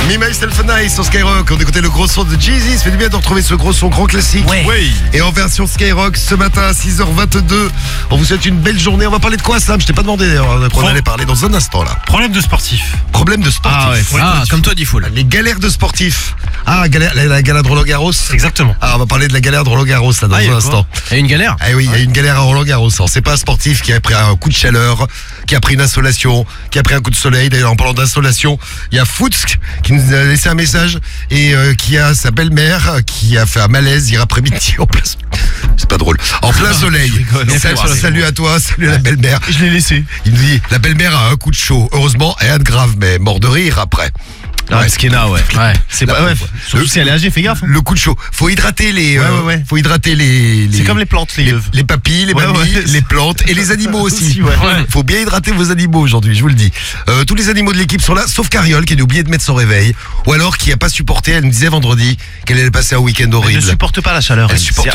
Me, Myself and I sur Skyrock. On écoutait le gros son de Jeezy. Ça fait du bien de retrouver ce gros son grand classique. Ouais. Oui. Et en version Skyrock ce matin à 6h22. On vous souhaite une belle journée. On va parler de quoi, Sam? Je t'ai pas demandé d'ailleurs de quoi on allait parler dans un instant là. Problème de sportif. Problème de sportif. Comme toi, Diffoul. Les galères de sportifs. Ah, la galère de Roland Garros. Exactement. Ah, on va parler de la galère de Roland Garros là dans un instant. Il y a une galère. Ah oui, il y a une galère à Roland Garros. C'est pas un sportif qui a pris un coup de chaleur, qui a pris une insolation, qui a pris un coup de soleil. D'ailleurs, en parlant d'insolation, il y a Foutsk qui nous a laissé un message et qui a sa belle-mère qui a fait un malaise hier après-midi en place. C'est pas drôle. En plein soleil. Salut à toi, salut à la belle-mère. Je l'ai laissé. Il nous dit, la belle-mère a un coup de chaud. Heureusement, rien de grave, mais mort de rire après. Ouais, Skena, ouais. C'est La pas. Ouais. pauvre. Surtout si elle est âgée, fais gaffe. Hein. Le coup de chaud. Faut hydrater les. Ouais. Faut hydrater les. C'est comme les plantes, les œufs. Les papilles, les mamies, les plantes et les animaux aussi. Ouais. Faut bien hydrater vos animaux aujourd'hui, je vous le dis. Tous les animaux de l'équipe sont là, sauf Cariole qui a oublié de mettre son réveil, ou alors qui a pas supporté. Elle me disait vendredi qu'elle allait passer un week-end Elle horrible. ne supporte pas la chaleur. Elle supporte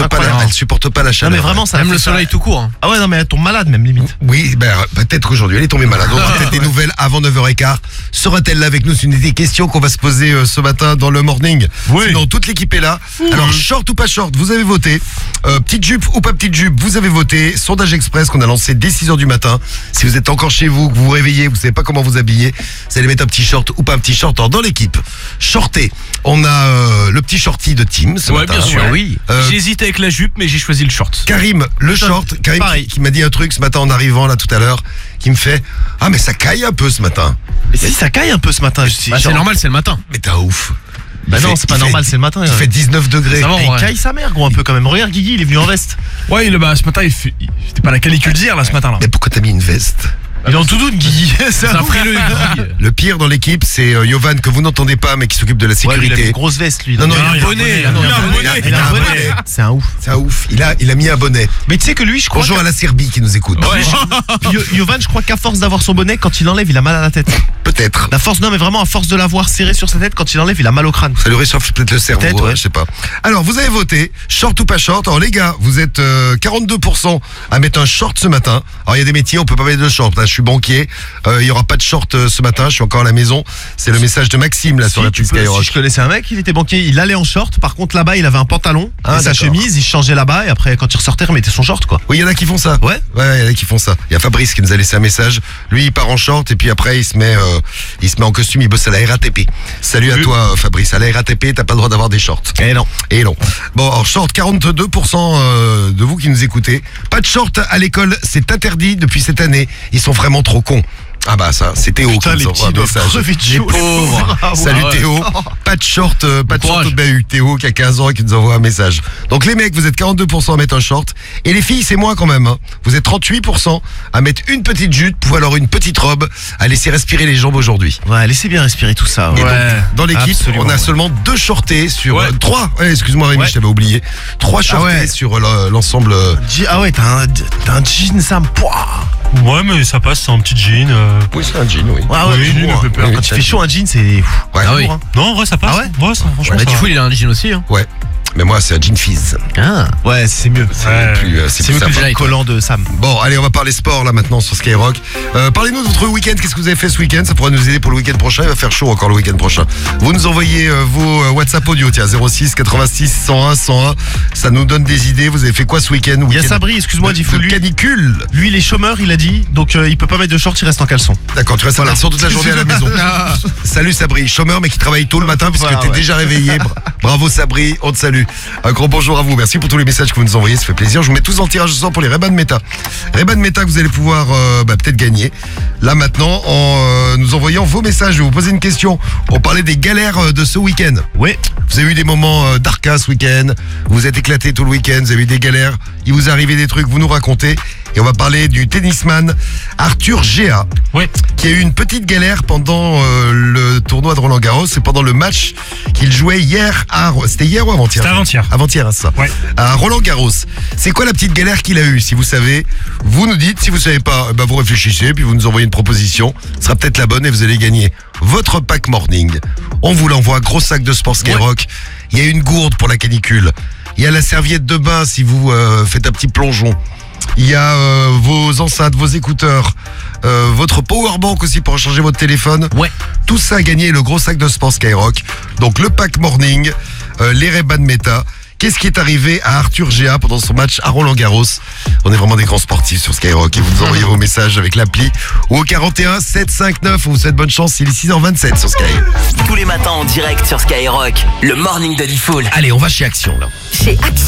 pas la Non chaleur. mais vraiment, ça. Même le soleil tout court. Hein. Ah ouais, non mais elle tombe malade même limite. Oui, peut-être qu'aujourd'hui elle est tombée malade. On aura peut-être des nouvelles avant 9h15. Sera-t-elle là avec nous? C'est une des questions qu'on va se poser ce matin dans le morning. Oui. Sinon, toute l'équipe est là. Alors, short ou pas short, vous avez voté. Petite jupe ou pas petite jupe, vous avez voté. Sondage express qu'on a lancé dès 6h du matin. Si vous êtes encore chez vous, que vous vous réveillez, vous savez pas comment vous habiller, vous allez mettre un petit short ou pas un petit short. Alors, dans l'équipe, shorté, on a le petit shorty de Tim ce matin. bien sûr. Oui. J'hésite avec la jupe, mais j'ai choisi le short. Karim, le short. Karim qui m'a dit un truc ce matin en arrivant là tout à l'heure, qui me fait « Ah mais ça caille un peu ce matin. » Mais si ça caille un peu ce matin, C'est normal, c'est le matin. Mais t'es un ouf. Bah non, c'est pas normal, c'est le matin. Il fait 19 degrés. Ça va, Il caille sa mère, gros, un peu quand même. Regarde Guigui, il est venu en veste. Ouais, ce matin, c'était pas la canicule d'hier, là, ce matin, là. Mais pourquoi t'as mis une veste? Il est en doudoune, Guigui. C'est un frileux. Le pire dans l'équipe, c'est Yovan que vous n'entendez pas, mais qui s'occupe de la Ouais, il a sécurité. une grosse veste, lui. Non, il a un bonnet. Il a un bonnet. C'est un ouf. C'est un ouf. Il a mis un bonnet. Mais tu sais que lui, je crois. Bonjour à la Serbie qui nous écoute. Yovan, je crois qu'à force d'avoir son bonnet, quand il l'enlève, il a mal à la tête. Peut-être. La force, non, mais vraiment, à force de l'avoir serré sur sa tête, quand il l'enlève, il a mal au crâne. Ça lui réchauffe peut-être le cerveau, Peut-être, ouais. je sais pas. Alors, vous avez voté, short ou pas short. Alors les gars, vous êtes 42% à mettre un short ce matin. Alors il y a des métiers, on peut pas mettre de short. Là, je suis banquier, il y aura pas de short ce matin, je suis encore à la maison. C'est le message de Maxime là sur la piste Skyrock. Si je connaissais un mec, il était banquier, il allait en short. Par contre, là-bas, il avait un pantalon et sa d'accord. chemise, il changeait là-bas et après, quand il ressortait, il remettait son short, quoi. Oui, il y en a qui font ça. Ouais. Ouais, il y en a qui font ça. Il y a Fabrice qui nous a laissé un message. Lui, il part en short et puis après, il se met en costume, il bosse à la RATP. Salut à toi, Fabrice. À la RATP, t'as pas le droit d'avoir des shorts. Et non. Et non. Bon, alors short, 42% de vous qui nous écoutez. Pas de short à l'école, c'est interdit depuis cette année. Ils sont vraiment trop cons. Ah bah ça, c'est Théo Putain, qui les nous envoie petits un doivent message. crever de chaud. pauvres. Salut Théo. Pas de short au bahut. Théo qui a 15 ans et qui nous envoie un message. Donc les mecs, vous êtes 42% à mettre un short. Et les filles, c'est moins quand même. Hein. Vous êtes 38% à mettre une petite jupe ou alors une petite robe, à laisser respirer les jambes aujourd'hui. Ouais, laissez bien respirer tout ça. Et Ouais. donc, dans l'équipe, Absolument, on a ouais. seulement 2 shortés sur... Ouais. 3. Excuse-moi Rémi, Ouais. je t'avais oublié. 3 shortés sur l'ensemble... Ah ouais, t'as un jean, Sam. Pouah. Ouais, mais ça passe, c'est un petit jean. Oui, c'est un jean, oui. Ouais, ouais, Oui, je il vois. me fait peur. Quand il fait chaud, un jean, c'est. Ouais. Ah oui. lourd, hein. Non, en vrai, ça passe. Ah ouais ça, franchement, Bah, ça Diffoul, va. il a un jean aussi. Hein. Ouais. Mais moi, c'est un jean fizz. Ah. Ouais, c'est mieux. Ouais. C'est C'est plus mieux que le sympa. jean collant de Sam. Bon, allez, on va parler sport là maintenant sur Skyrock. Parlez-nous de votre week-end. Qu'est-ce que vous avez fait ce week-end? Ça pourra nous aider pour le week-end prochain. Il va faire chaud encore le week-end prochain. Vous nous envoyez vos WhatsApp audio, tiens, 06 86 101 101. Ça nous donne des idées. Vous avez fait quoi ce week-end? Il y a Sabri, excuse-moi, dit de canicule. Lui, il est chômeur, il a dit, donc il peut pas mettre de short, il reste en caleçon. D'accord, tu restes en caleçon toute la journée à la maison. Salut Sabri, chômeur mais qui travaille tôt le matin puisque Voilà, t'es ouais. déjà réveillé. Bravo Sabri, on te salue. Un gros bonjour à vous, merci pour tous les messages que vous nous envoyez, ça fait plaisir. Je vous mets tous en tirage ce soir pour les Ray-Ban Meta. Ray-Ban Meta que vous allez pouvoir peut-être gagner. Là maintenant, en nous envoyant vos messages, je vais vous poser une question. On parlait des galères de ce week-end. Oui. Vous avez eu des moments d'arca ce week-end, vous êtes éclaté tout le week-end, vous avez eu des galères, il vous est arrivé des trucs, vous nous racontez. Et on va parler du tennisman Arthur Géa, Ouais. qui a eu une petite galère pendant le tournoi de Roland Garros. C'est pendant le match qu'il jouait hier à... C'était hier ou avant-hier? C'était avant-hier. Avant-hier, hein, ça. Ouais. À Roland Garros. C'est quoi la petite galère qu'il a eue? Si vous savez, vous nous dites. Si vous savez pas, vous réfléchissez, puis vous nous envoyez une proposition. Ce sera peut-être la bonne et vous allez gagner votre pack morning. On vous l'envoie, gros sac de sport Skyrock. Il y a une gourde pour la canicule. Il y a la serviette de bain si vous faites un petit plongeon. Il y a vos enceintes, vos écouteurs, votre powerbank aussi pour recharger votre téléphone. Ouais. Tout ça à gagner, le gros sac de sport Skyrock. Donc le pack morning, les Ray-Ban Meta. Qu'est-ce qui est arrivé à Arthur Géa pendant son match à Roland-Garros? On est vraiment des grands sportifs sur Skyrock et vous nous envoyez vos messages avec l'appli ou au 41 759. On vous souhaite bonne chance, il est 6h27 sur Sky. Tous les matins en direct sur Skyrock, le morning de Diffoul. Allez, on va chez Action là. Chez Action.